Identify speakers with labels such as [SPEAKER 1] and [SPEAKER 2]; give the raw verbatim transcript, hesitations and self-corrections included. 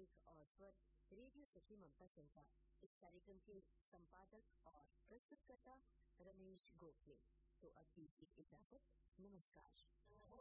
[SPEAKER 1] लेख और स्वर रेडियो सखी ममता सिंचा। इस कार्यक्रम के संपादक और प्रस्तुतकर्ता रमेश गोखले। तो अब दीजिए इजाजत, नमस्कार।